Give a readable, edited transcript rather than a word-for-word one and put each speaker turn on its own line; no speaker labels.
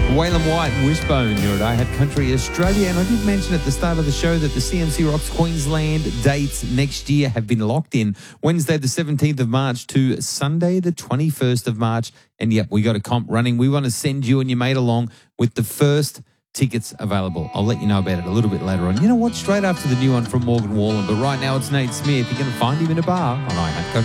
Waylon White and Wishbone here at I Had Country Australia. And I did mention at the start of the show that the CMC Rocks Queensland dates next year have been locked in. Wednesday the 17th of March to Sunday the 21st of March. And yep, we got a comp running. We want to send you and your mate along with the first tickets available. I'll let you know about it a little bit later on. You know what? Straight after the new one from Morgan Wallen. But right now it's Nate Smith. You're going to find him in a bar on I Had Country.